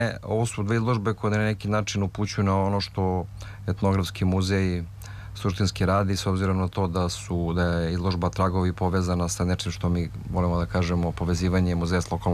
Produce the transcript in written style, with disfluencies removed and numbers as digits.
Ovo su dve izložbe koje na neki način upućuju na ono što Etnografski muzej suštinski radi, s obzirom na to da je izložba Tragovi povezana sa nečim što mi volimo da kažemo povezivanje muzeja s lokalnom